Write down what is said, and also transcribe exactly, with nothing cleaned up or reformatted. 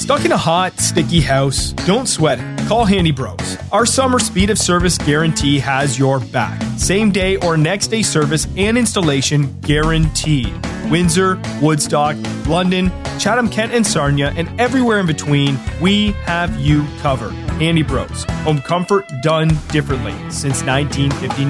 Stuck in a hot, sticky house? Don't sweat it. Call Handy Bros. Our summer speed of service guarantee has your back. Same day or next day service and installation guaranteed. Windsor, Woodstock, London, Chatham, Kent, and Sarnia, and everywhere in between, we have you covered. Handy Bros. Home comfort done differently since nineteen fifty-nine.